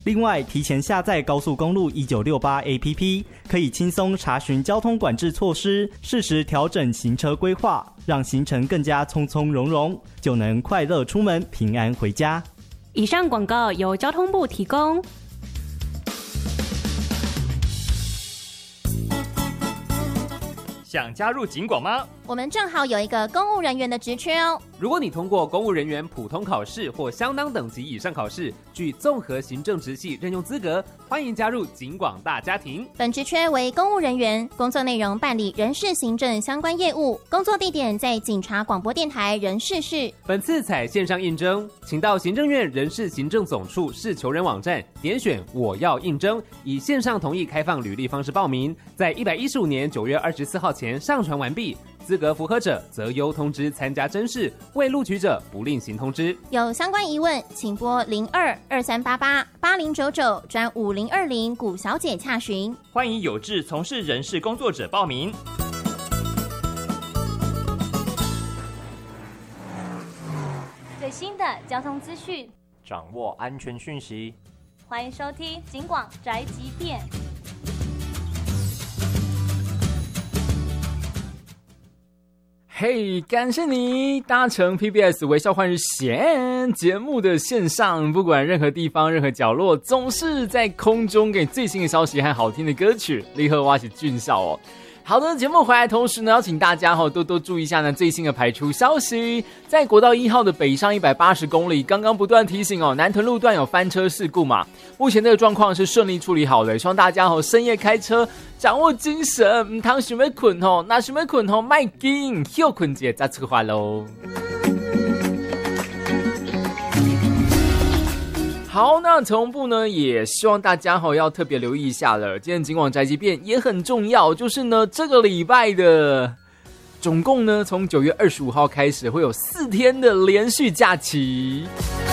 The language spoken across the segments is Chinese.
另外，提前下载高速公路1968 APP， 可以轻松查询交通管制措施，适时调整行车规划，让行程更加从从容容，就能快乐出门，平安回家。 以上广告由交通部提供。 想加入警广吗？ 我们正好有一个公务人员的职缺哦。 如果你通过公务人员普通考试或相当等级以上考试，具综合行政职系任用资格，欢迎加入警广大家庭。 本职缺为公务人员，工作内容办理人事行政相关业务，工作地点在警察广播电台人事室。 本次采线上应征，请到行政院人事行政总处市求人网站点选我要应征，以线上同意开放履历方式报名，在115年9月24号前上传完毕。资格符合者择优通知参加甄试，未录取者不另行通知。 有相关疑问，请拨02-2388-8099转5020古小姐洽询。 欢迎有志从事人事工作者报名。 最新的交通资讯， 掌握安全讯息， 欢迎收听警广宅急便。 嘿，感谢你搭乘 PBS 微笑换日线节目的线上，不管任何地方任何角落，总是在空中给最新的消息和好听的歌曲。立刻挖起俊笑哦。好的，节目回来同时呢，邀请大家多多注意一下呢最新的排除消息。在国道1号的北上180公里，刚刚不断提醒南屯路段有翻车事故嘛，目前这个状况是顺利处理好了，希望大家深夜开车掌握精神，唔通想要困那想要困卖紧，休困一下再出发咯。好，那同步呢，也希望大家要特别留意一下了。今天警广宅急便也很重要，就是呢这个礼拜的总共呢，从9月25号开始会有4天的连续假期，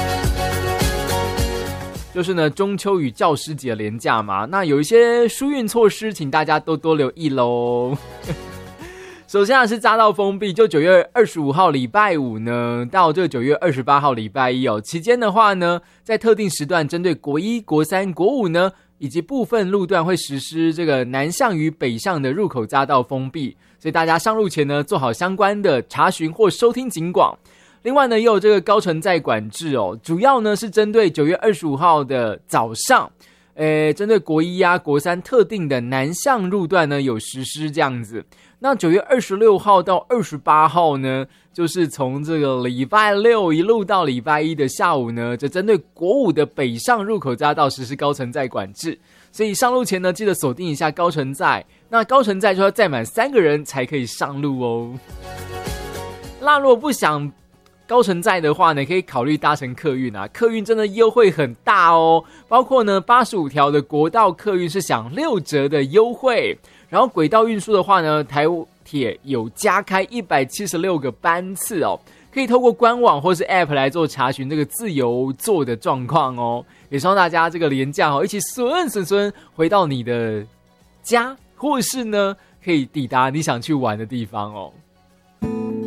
就是呢中秋与教师节连假嘛。那有一些疏运措施，请大家多多留意咯。首先是匝道封闭，就9月25号礼拜五呢，到这9月28号礼拜一哦。期间的话呢，在特定时段，针对国1、国3、国5呢，以及部分路段会实施这个南向与北向的入口匝道封闭，所以大家上路前呢，做好相关的查询或收听警广。另外呢，也有这个高乘载管制哦，主要呢是针对9月25号的早上。针对国1啊、国3特定的南向路段呢，有实施这样子。那9月26号到28号呢，就是从这个礼拜六一路到礼拜一的下午呢，就针对国5的北上入口匝道实施高乘载管制。所以上路前呢，记得锁定一下高乘载。那高乘载就要载满3个人才可以上路哦。那如果不想高乘载的话呢，可以考虑搭乘客运啊，客运真的优惠很大哦，包括呢85条的国道客运是享6折的优惠，然后轨道运输的话呢，台铁有加开176个班次哦，可以透过官网或是 App 来做查询这个自由座的状况哦，也希望大家这个连假一起顺回到你的家，或是呢可以抵达你想去玩的地方哦。